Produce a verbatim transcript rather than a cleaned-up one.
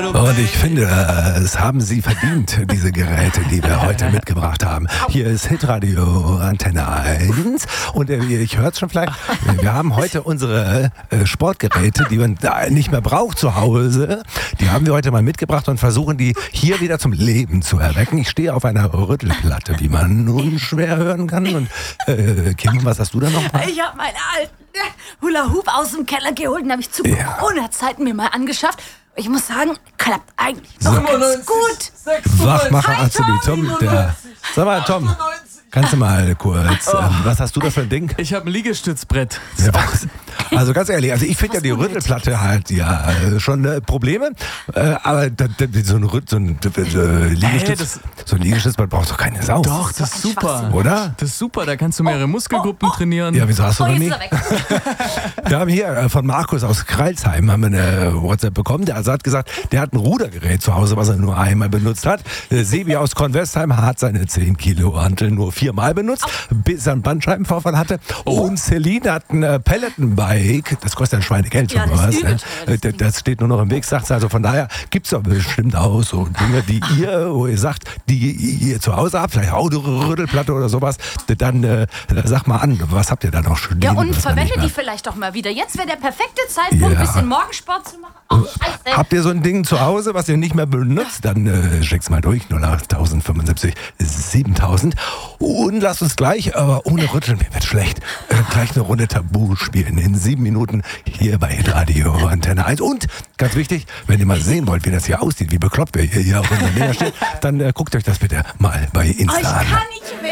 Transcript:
Und ich finde, es haben Sie verdient, diese Geräte, die wir heute mitgebracht haben. Hier ist Hitradio Antenne eins. Und äh, ich höre es schon vielleicht, wir haben heute unsere äh, Sportgeräte, die man da nicht mehr braucht zu Hause. Die haben wir heute mal mitgebracht und versuchen, die hier wieder zum Leben zu erwecken. Ich stehe auf einer Rüttelplatte, wie man nun schwer hören kann. Und äh, Kim, was hast du da noch? Ich habe meine alten Hula-Hoop aus dem Keller geholt und habe ich zu Ja. Corona-Zeiten mir mal angeschafft. Ich muss sagen, klappt eigentlich noch ganz gut. Wachmacher Hi, Azubi Tom. Tom, der. Sag mal, Tom, kannst du mal kurz, ähm, was hast du da für ein Ding? Ich habe ein Liegestützbrett. Ja, also ganz ehrlich, also ich finde ja die Rüttelplatte halt ja äh, schon äh, Probleme, äh, aber da, da, so ein, Rütt, so ein äh, Liegestütz, so ein Liegestützbrett braucht doch keine Sau. Doch, das ist super. Oder? Das ist super, da kannst du mehrere Muskelgruppen trainieren. Ja, wieso hast du Oh, noch jetzt nie? ist er weg. Wir haben hier äh, von Markus aus Kreilsheim haben wir eine WhatsApp bekommen. Der hat gesagt, der hat ein Rudergerät zu Hause, was er nur einmal benutzt hat. Äh, Sebi aus Kornwestheim hat seine zehn Kilo Hantel nur viermal benutzt, bis er einen Bandscheibenvorfall hatte. Und Celine hat ein äh, Peloton-Bike. Das kostet ein Schweinegeld. Ja, das ist übel ne? teuer, das Äh, Das steht nur noch im Weg, sagt sie. Also von daher gibt es doch bestimmt auch so Dinge, die ihr, wo ihr sagt, die ihr zu Hause habt, vielleicht auch eine Rüttelplatte oder sowas. Dann äh, sag mal an, was habt ihr da noch stehen? Ja, und was da nicht verwende mehr- die vielleicht doch mal wieder. Jetzt wäre der perfekte Zeitpunkt, Ja. ein bisschen Morgensport zu machen. Oh, scheiße. Habt ihr so ein Ding zu Hause, was ihr nicht mehr benutzt? Dann äh, schick's mal durch. null acht fünfundsiebzig siebentausend. Und lasst uns gleich, aber ohne Rütteln, mir wird schlecht, äh, gleich eine Runde Tabu spielen. In sieben Minuten hier bei Radio Antenne eins. Und ganz wichtig, wenn ihr mal sehen wollt, wie das hier aussieht, wie bekloppt wir hier, hier auf unserem Dinger stehen, dann äh, guckt euch das bitte mal bei Oh, ich Insta an. kann nicht mehr.